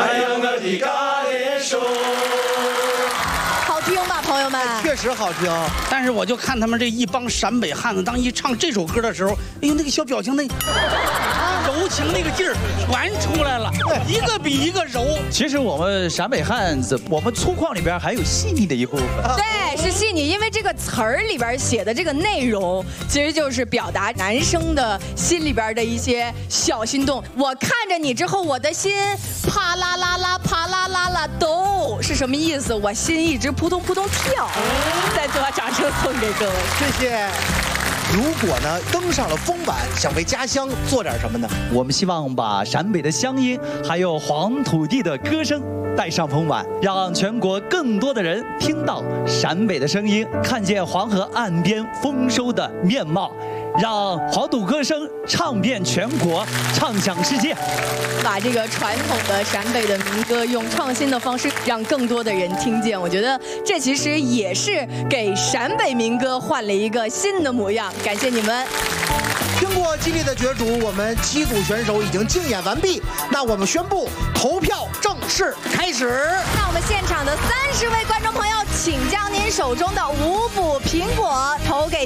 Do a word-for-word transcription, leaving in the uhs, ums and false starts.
哎呀我的嘎列手。 好听吧，朋友们？ 确实好听。 但是我就看他们这一帮陕北汉子，当一唱这首歌的时候，哎呦那个小表情那。柔情那个劲儿全出来了，一个比一个柔。 其实我们陕北汉子，我们粗犷里边还有细腻的一部分。 对，是细腻，因为这个词儿里边写的这个内容，其实就是表达男生的心里边的一些小心动。我看着你之后，我的心啪啦啦啦，啪啦啦啦抖，是什么意思？我心一直扑通扑通跳。再次把掌声送给各位， 谢谢。如果呢登上了风晚，想为家乡做点什么呢？ 我们希望把陕北的乡音，还有黄土地的歌声带上风晚，让全国更多的人听到陕北的声音，看见黄河岸边丰收的面貌，让黄土歌声唱遍全国，唱响世界。 把这个传统的陕北的民歌用创新的方式让更多的人听见，我觉得这其实也是给陕北民歌换了一个新的模样。感谢你们。 经过激烈的角逐，我们七组选手已经竞演完毕。那我们宣布投票正式开始。 那我们现场的三十位观众朋友，请将您手中的五补苹果投给